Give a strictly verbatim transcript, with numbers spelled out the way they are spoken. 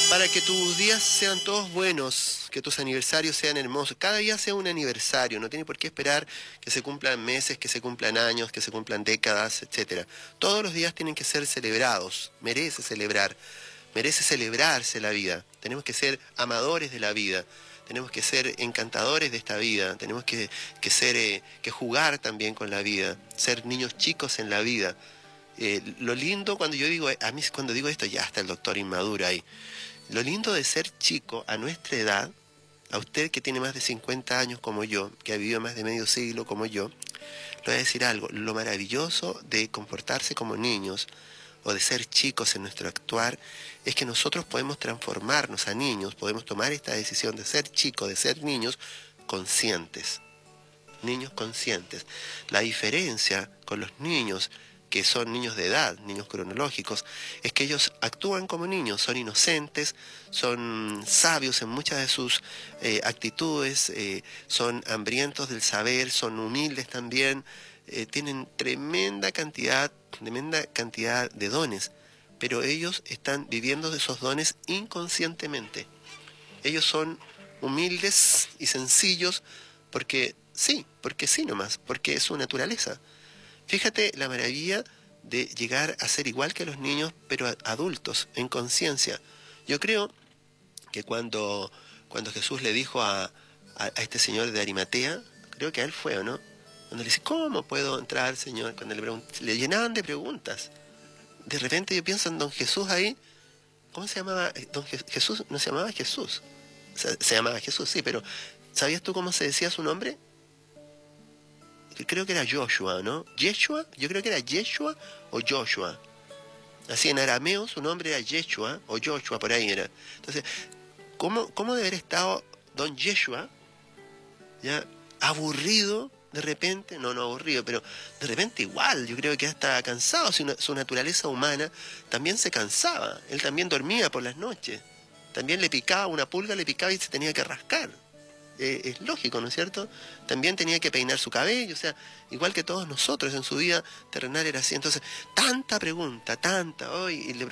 Para que tus días sean todos buenos, que tus aniversarios sean hermosos, cada día sea un aniversario, no tiene por qué esperar que se cumplan meses, que se cumplan años, que se cumplan décadas, etcétera. Todos los días tienen que ser celebrados, merece celebrar, merece celebrarse la vida. Tenemos que ser amadores de la vida, tenemos que ser encantadores de esta vida, tenemos que, que, ser, eh, que jugar también con la vida, ser niños chicos en la vida. Eh, lo lindo cuando yo digo, a mí cuando digo esto, ya está el doctor inmaduro ahí. Lo lindo de ser chico a nuestra edad, a usted que tiene más de cincuenta años como yo, que ha vivido más de medio siglo como yo, le voy a decir algo, lo maravilloso de comportarse como niños o de ser chicos en nuestro actuar es que nosotros podemos transformarnos a niños, podemos tomar esta decisión de ser chicos, de ser niños conscientes, niños conscientes. La diferencia con los niños que son niños de edad, niños cronológicos, es que ellos actúan como niños, son inocentes, son sabios en muchas de sus eh, actitudes, eh, son hambrientos del saber, son humildes también, eh, tienen tremenda cantidad, tremenda cantidad de dones, pero ellos están viviendo de esos dones inconscientemente. Ellos son humildes y sencillos porque sí, porque sí nomás, porque es su naturaleza. Fíjate la maravilla de llegar a ser igual que los niños, pero adultos, en conciencia. Yo creo que cuando, cuando Jesús le dijo a, a, a este señor de Arimatea, creo que a él fue, ¿o no? Cuando le dice, ¿cómo puedo entrar, Señor? Cuando le, pregunt- le llenaban de preguntas. De repente yo pienso en don Jesús ahí. ¿Cómo se llamaba? Don Je- Jesús no se llamaba Jesús. Se, se llamaba Jesús, sí, pero ¿sabías tú cómo se decía su nombre? Creo que era Joshua, ¿no? ¿Yeshua? Yo creo que era Yeshua o Joshua. Así en arameo su nombre era Yeshua o Joshua, por ahí era. Entonces, ¿cómo, cómo debe haber estado don Yeshua, ya aburrido de repente? No, no aburrido, pero de repente igual, yo creo que hasta cansado. Su, su naturaleza humana también se cansaba. Él también dormía por las noches. También le picaba una pulga, le picaba y se tenía que rascar. Eh, es lógico, ¿no es cierto? También tenía que peinar su cabello, o sea, igual que todos nosotros en su vida terrenal era así. Entonces, tanta pregunta, tanta, hoy, y le